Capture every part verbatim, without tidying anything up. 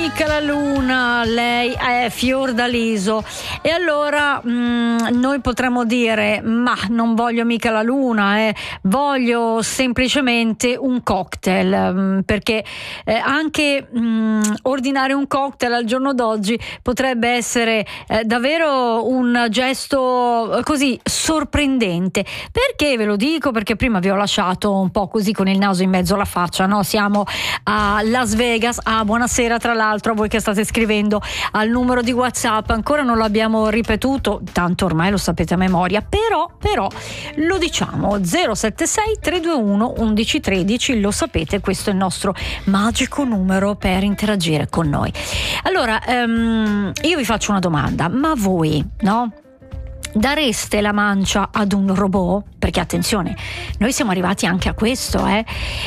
mica la luna, lei è Fiordaliso. E allora mh, noi potremmo dire: ma non voglio mica la luna, eh, voglio semplicemente un cocktail, mh, perché eh, anche mh, ordinare un cocktail al giorno d'oggi potrebbe essere eh, davvero un gesto così sorprendente. Perché ve lo dico? Perché prima vi ho lasciato un po' così con il naso in mezzo alla faccia, no? Siamo a Las Vegas. Ah, buonasera tra l'altro a voi che state scrivendo al numero di WhatsApp, ancora non l'abbiamo ripetuto, tanto ormai lo sapete a memoria, però però lo diciamo: zero sette sei tre due uno uno uno uno tre, lo sapete, questo è il nostro magico numero per interagire con noi. Allora, um, io vi faccio una domanda: ma voi, no? Dareste la mancia ad un robot? Perché attenzione, noi siamo arrivati anche a questo, eh?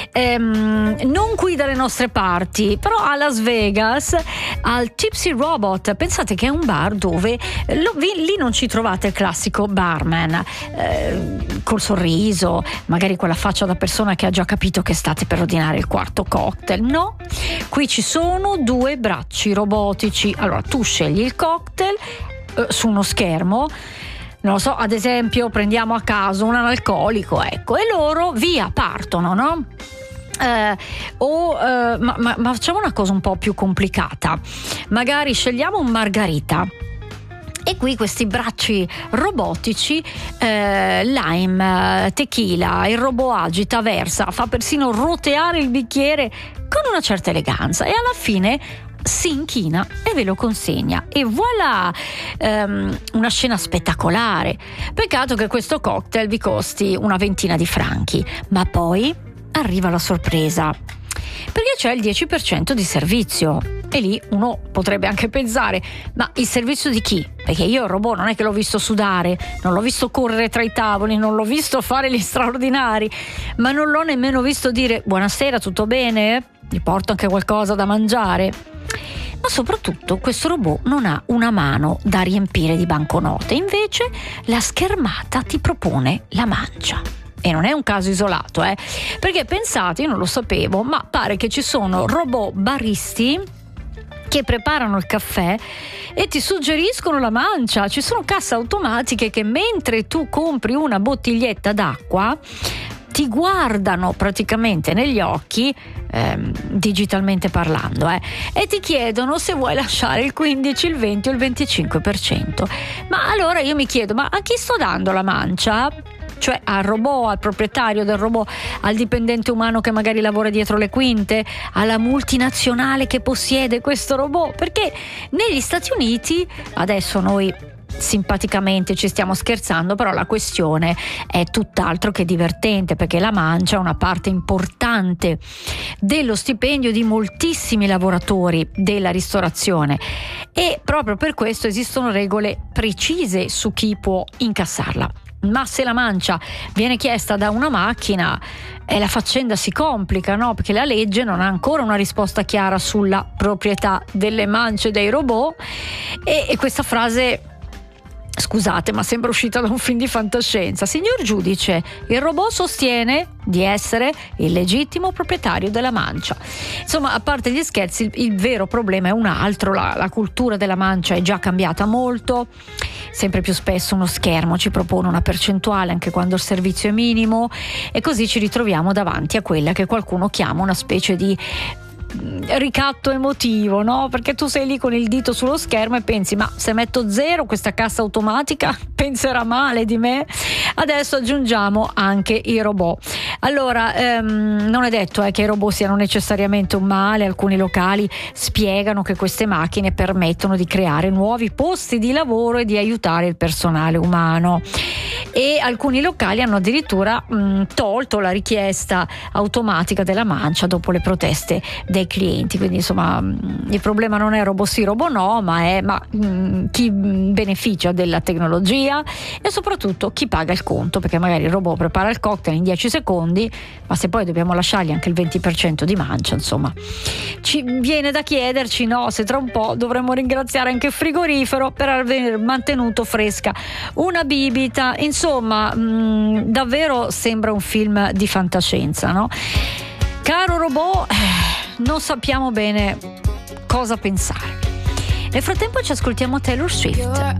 Ehm, non qui dalle nostre parti, però a Las Vegas, al Tipsy Robot. Pensate che è un bar dove lo, vi, lì non ci trovate il classico barman eh, col sorriso, magari quella faccia da persona che ha già capito che state per ordinare il quarto cocktail. No, qui ci sono due bracci robotici. Allora tu scegli il cocktail eh, su uno schermo. Non lo so, ad esempio prendiamo a caso un analcolico, ecco, e loro via partono, no? Eh, o eh, ma, ma, ma facciamo una cosa un po' più complicata, magari scegliamo un margarita. E qui questi bracci robotici, eh, lime, tequila, il robot agita, versa, fa persino roteare il bicchiere con una certa eleganza e alla fine si inchina e ve lo consegna. E voilà, um, una scena spettacolare. Peccato che questo cocktail vi costi una ventina di franchi, ma poi arriva la sorpresa, perché c'è il dieci per cento di servizio. E lì uno potrebbe anche pensare: ma il servizio di chi? Perché io il robot non è che l'ho visto sudare, non l'ho visto correre tra i tavoli, non l'ho visto fare gli straordinari, ma non l'ho nemmeno visto dire: buonasera, tutto bene? Gli porto anche qualcosa da mangiare. Ma soprattutto questo robot non ha una mano da riempire di banconote, invece la schermata ti propone la mancia. E non è un caso isolato, eh? Perché pensate, io non lo sapevo, ma pare che ci sono robot baristi che preparano il caffè e ti suggeriscono la mancia. Ci sono casse automatiche che mentre tu compri una bottiglietta d'acqua ti guardano praticamente negli occhi, ehm, digitalmente parlando, eh, e ti chiedono se vuoi lasciare il quindici, il venti o il venticinque per cento. Ma allora io mi chiedo: ma a chi sto dando la mancia? Cioè al robot, al proprietario del robot, al dipendente umano che magari lavora dietro le quinte, alla multinazionale che possiede questo robot? Perché negli Stati Uniti, adesso noi simpaticamente ci stiamo scherzando, però la questione è tutt'altro che divertente, perché la mancia è una parte importante dello stipendio di moltissimi lavoratori della ristorazione e proprio per questo esistono regole precise su chi può incassarla. Ma se la mancia viene chiesta da una macchina, e la faccenda si complica, no? Perché la legge non ha ancora una risposta chiara sulla proprietà delle mance dei robot e, e questa frase, scusate, ma sembra uscita da un film di fantascienza. Signor giudice, il robot sostiene di essere il legittimo proprietario della mancia. Insomma, a parte gli scherzi, il, il vero problema è un altro. La, la cultura della mancia è già cambiata molto. Sempre più spesso uno schermo ci propone una percentuale anche quando il servizio è minimo, e così ci ritroviamo davanti a quella che qualcuno chiama una specie di ricatto emotivo, no? Perché tu sei lì con il dito sullo schermo e pensi: ma se metto zero questa cassa automatica penserà male di me. Adesso aggiungiamo anche i robot. Allora ehm, non è detto eh, che i robot siano necessariamente un male. Alcuni locali spiegano che queste macchine permettono di creare nuovi posti di lavoro e di aiutare il personale umano, e alcuni locali hanno addirittura mh, tolto la richiesta automatica della mancia dopo le proteste dei clienti. Quindi insomma mh, il problema non è robot sì, robot no, ma è ma, mh, chi beneficia della tecnologia e soprattutto chi paga il conto, perché magari il robot prepara il cocktail in dieci secondi, ma se poi dobbiamo lasciargli anche il venti per cento di mancia, insomma ci viene da chiederci, no, se tra un po' dovremmo ringraziare anche il frigorifero per aver mantenuto fresca una bibita. Insomma mh, davvero sembra un film di fantascienza, no? Caro robot, non sappiamo bene cosa pensare. Nel frattempo ci ascoltiamo Taylor Swift.